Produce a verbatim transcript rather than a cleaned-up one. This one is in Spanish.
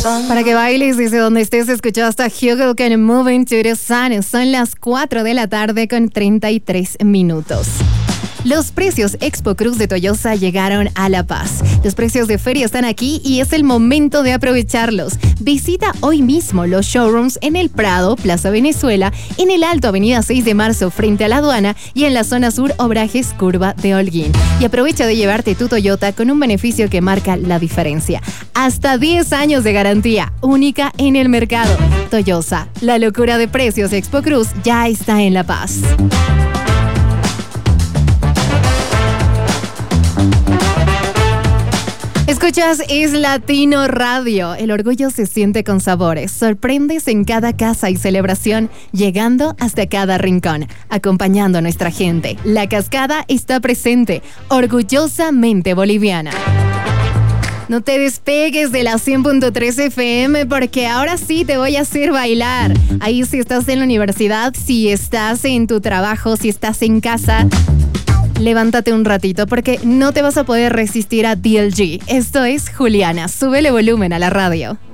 Para que bailes desde donde estés, escuchaste a Hugo con Moving to the Sun. Son las cuatro de la tarde con treinta y tres minutos. Los precios Expo Cruz de Toyosa llegaron a La Paz. Los precios de feria están aquí y es el momento de aprovecharlos. Visita hoy mismo los showrooms en el Prado, Plaza Venezuela, en el Alto, Avenida seis de marzo, frente a la aduana, y en la zona sur, Obrajes, Curva de Holguín. Y aprovecha de llevarte tu Toyota con un beneficio que marca la diferencia. Hasta diez años de garantía, única en el mercado. Toyosa, la locura de precios Expo Cruz ya está en La Paz. Escuchas Es Latino Radio. El orgullo se siente con sabores. Sorprendes en cada casa y celebración, llegando hasta cada rincón, acompañando a nuestra gente. La Cascada está presente, orgullosamente boliviana. No te despegues de la cien punto tres F M porque ahora sí te voy a hacer bailar. Ahí si estás en la universidad, si estás en tu trabajo, si estás en casa, levántate un ratito porque no te vas a poder resistir a D L G. Esto es Juliana. Súbele volumen a la radio.